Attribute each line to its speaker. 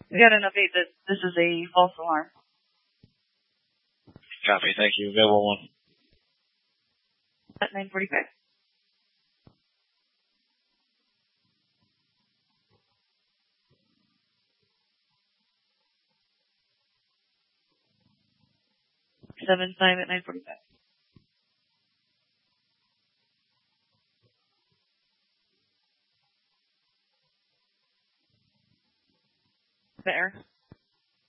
Speaker 1: We got an update that this is a false alarm.
Speaker 2: Copy, thank you. Available 1.
Speaker 1: At 9:45. Seven time at 9:45. There.